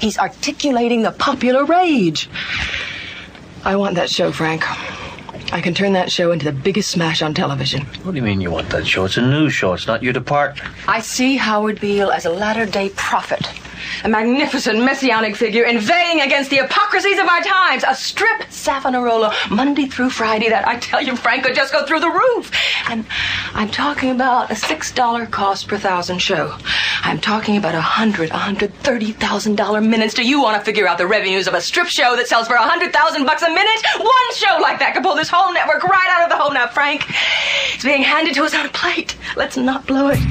He's articulating the popular rage. I want that show, Frank. I can turn that show into the biggest smash on television. What do you mean you want that show? It's a news show. It's not your department. I see Howard Beale as a latter-day prophet. A magnificent messianic figure inveighing against the hypocrisies of our times. A strip Savonarola Monday through Friday that, I tell you, Frank, could just go through the roof. And I'm talking about a $6 cost per 1,000 show. I'm talking about $130,000 minutes. Do you want to figure out the revenues of a strip show that sells for $100,000 a minute? One show like that could pull this whole network right out of the hole. Now, Frank, it's being handed to us on a plate. Let's not blow it.